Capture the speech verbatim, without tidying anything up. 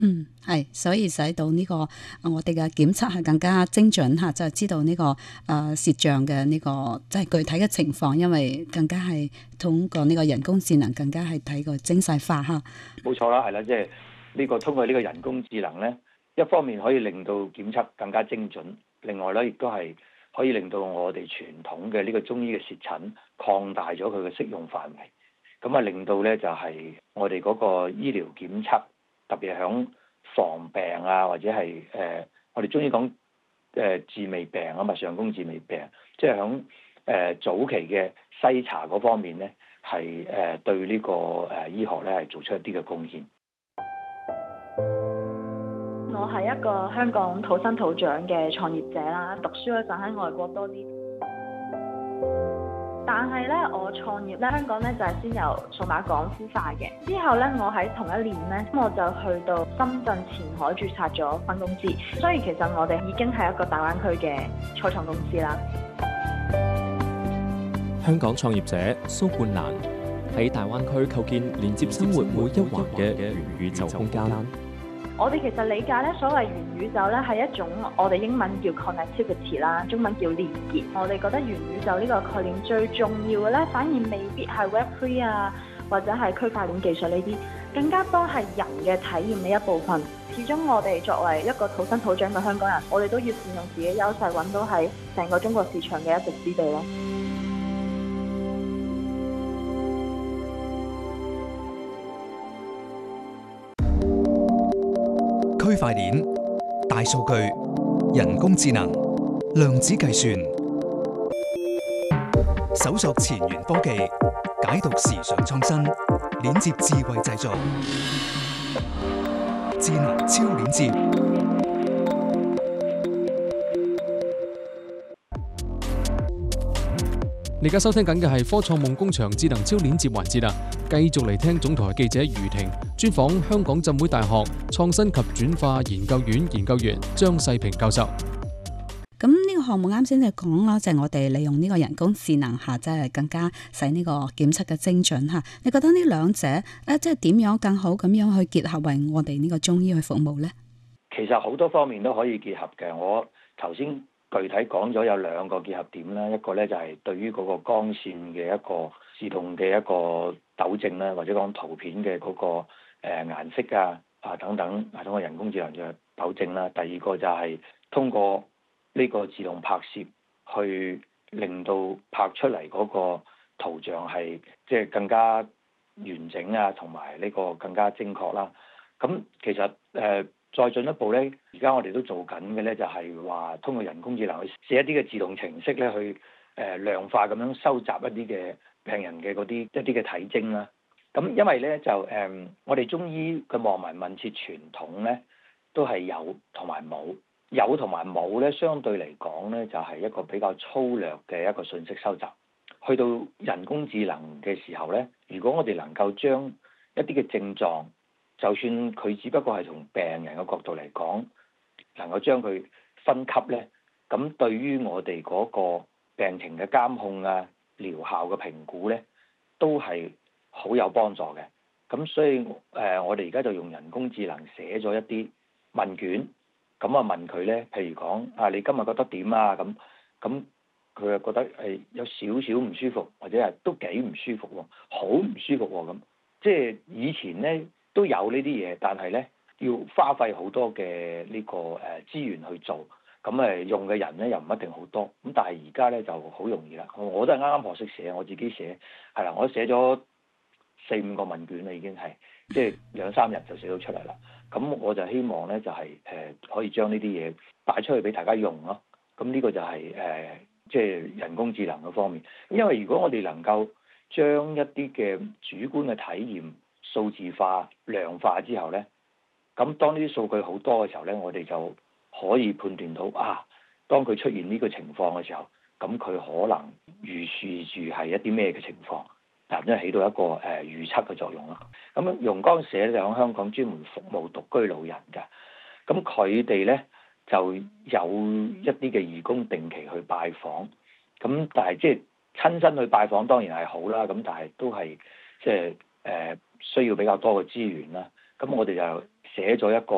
嗯，係，所以使到呢、這個我哋嘅檢測係更加精準嚇，就係、知道呢、這個誒攝像嘅呢個即係、就是、具體嘅情況，因為更加係通過呢個人工智能更加係睇個精細化嚇。 冇錯啦，係啦，即係呢個通過呢個人工智能咧，一方面可以令到檢測更加精準，另外咧亦都係可以令到我哋傳統嘅呢個中醫嘅舌診擴大咗佢嘅適用範圍，咁啊令到咧就係、是、我哋嗰個醫療檢測。特別係響防病啊，或者係誒、呃，我哋中醫講誒治未病啊嘛，上工治未病，即係響誒早期嘅篩查嗰方面咧，係誒、呃、對呢、這個誒、呃、醫學咧係做出一啲嘅貢獻。 我係一個香港土生土長嘅創業者啦，讀書嗰陣喺外國多啲。但係咧，我創業咧，香港咧就係、是、先由數碼港孵化嘅。之後咧，我喺同一年咧，我就去到深圳前海註冊咗分公司。所以其實我哋已經係一個大灣區嘅初創公司啦。 香港創業者蘇冠蘭喺大灣區構建連接生活每一環嘅元宇宙空間。 我哋其實理解咧，所謂元宇宙咧係一種我哋英文叫 connectivity 啦，中文叫連結。我哋覺得元宇宙呢個概念最重要嘅咧，反而未必係 Web 三 啊，或者係區塊鏈技術呢啲，更加多係人嘅體驗嘅一部分。始終我哋作為一個土生土長嘅香港人，我哋都要善用自己優勢，揾到喺成個中國市場嘅一席之地咯。 區塊鏈、大數據、人工智能、量子計算，搜索前沿科技，解讀時尚創新，鏈接智慧製造，智能超鏈接。 你而家收聽緊嘅係科創夢工場智能超鏈接環節啦，繼續嚟聽總台記者余婷專訪香港浸會大學創新及轉化研究院研究員張世平教授。 咁呢個項目啱先你講啦，就係、是、我哋利用呢個人工智能下，即係更加使呢個檢測嘅精準嚇。你覺得呢兩者誒，即係點樣更好咁樣去結合為我哋呢個中醫去服務呢？ 其實好多方面都可以結合嘅。我頭先具體講咗有兩個結合點啦，一個咧就係對於嗰個光線嘅一個自動嘅一個糾正啦，或者講圖片嘅嗰個誒顏色啊啊等等，係通過人工智能嘅糾正啦。第二個就係通過呢個自動拍攝，去令到拍出嚟嗰個圖像係即係更加完整啊，同埋呢個更加精確啦。咁其實誒、呃、再進一步咧，而家我哋都做緊嘅咧，就係話通過人工智能去寫一啲嘅自動程式咧，去誒、呃、量化咁樣收集一啲嘅病人嘅嗰啲一啲嘅體徵啦。咁因為咧就誒、呃，我哋中醫嘅望聞問切傳統咧，都係有同埋冇。有同埋冇咧，相對嚟講咧，就係一個比較粗略嘅一個信息收集。去到人工智能嘅時候咧，如果我哋能夠將一啲嘅症狀，就算佢只不過係從病人嘅角度嚟講，能夠將佢分級咧，咁對於我哋嗰個病情嘅監控啊、療效嘅評估咧，都係好有幫助嘅。咁所以誒、呃，我哋而家就用人工智能寫咗一啲問卷。咁啊問佢咧，譬如講啊，你今日覺得點啊？咁咁佢又覺得係有少少唔舒服，或者係都幾唔舒服喎，好唔舒服喎咁。即係以前咧都有呢啲嘢，但係咧要花費好多嘅呢個誒資源去做，咁誒用嘅人咧又唔一定好多。咁但係而家咧就好容易啦。我都係啱啱學識寫，我自己寫係啦，我寫咗四五個問卷啦，已經係即係兩三日就寫到出嚟啦。咁我就希望咧，就係、是、誒、呃、可以將呢啲嘢擺出去俾大家用咯。咁呢個就係誒即係人工智能嘅方面。因為如果我哋能夠將一啲嘅主觀嘅體驗數字化、量化之後咧，咁當呢啲數據好多嘅時候咧，我哋就可以判斷到啊，當佢出現呢個情況嘅時候，咁佢可能預示住係一啲咩嘅情況。嗱，即係起到一個誒預測嘅作用咯。咁容光社咧就喺香港專門服務獨居老人嘅。咁佢哋咧就有一啲嘅義工定期去拜訪。咁但係即係親身去拜訪當然係好啦。咁但係都係即係誒需要比較多嘅資源啦。咁我哋就寫咗一個